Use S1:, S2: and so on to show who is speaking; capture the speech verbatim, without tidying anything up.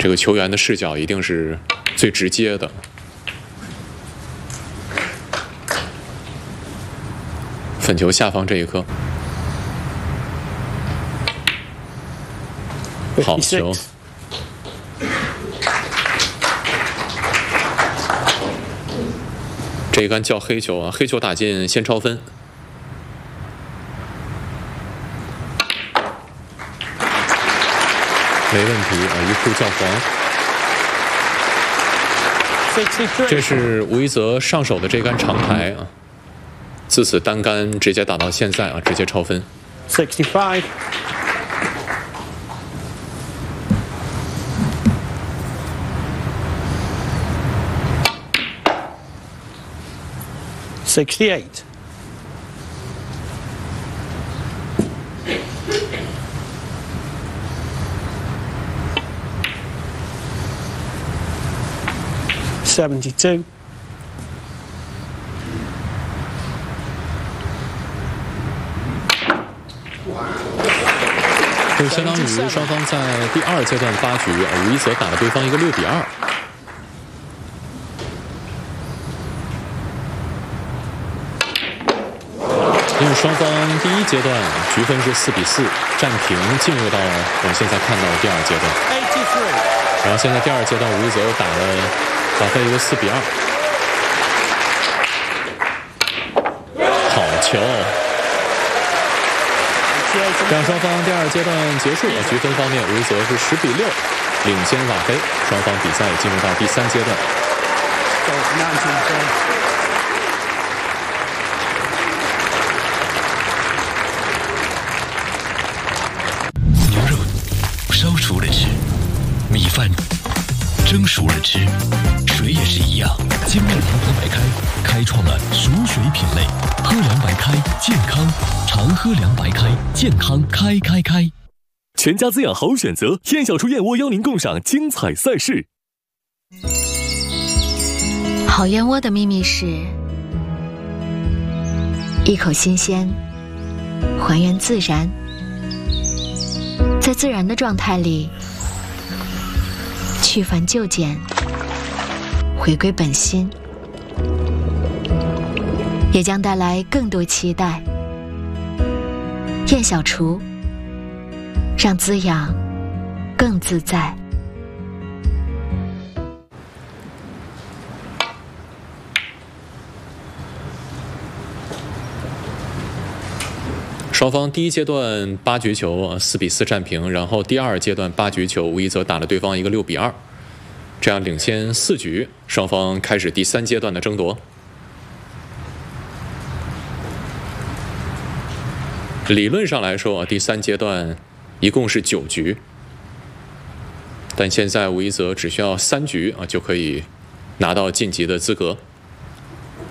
S1: 这个球员的视角一定是最直接的。粉球下方这一颗，好球！这一杆叫黑球啊，黑球打进先超分。 没问题啊，一库叫黄。这是吴一泽上手的这杆长台啊，自此单杆直接打到现在啊，直接超分。
S2: sixty-five. sixty-eight. seventy-two.
S1: 就相当于双方在第二阶段八局，吴一泽打了对方一个六比二。因为双方第一阶段局分是四比四，战平，进入到我们现在看到的第二阶段。然后现在第二阶段吴一泽又打了打分一个四比二，好球！让双方第二阶段结束，局分方面吴一泽是十比六领先瓦菲，双方比赛进入到第三阶段。
S3: 牛肉烧熟了吃，米饭蒸熟了吃，水也是一样。精酿堂堂白开，开创了熟水品类。喝凉白开，健康，常喝凉白开，健康开开开。
S4: 全家滋养好选择，燕小厨燕窝邀您共赏精彩赛事。
S5: 好燕窝的秘密是一口新鲜，还原自然，在自然的状态里去繁就简，回归本心，也将带来更多期待。燕小厨，让滋养更自在。
S1: 双方第一阶段八局球四比四战平，然后第二阶段八局球吴一泽打了对方一个六比二，这样领先四局，双方开始第三阶段的争夺。理论上来说，第三阶段一共是九局，但现在吴一泽只需要三局啊就可以拿到晋级的资格。